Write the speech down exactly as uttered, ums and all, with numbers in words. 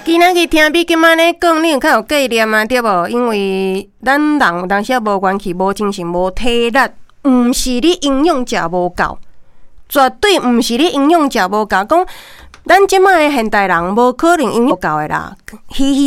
今仔日听比今仔日讲，你有较有概念啊，对无？因为咱人有当时啊无元气、无精神、无体力，毋是你营养食无够，绝对毋是你营养食无够。讲咱即摆的现代人，无可能营养够的啦，稀稀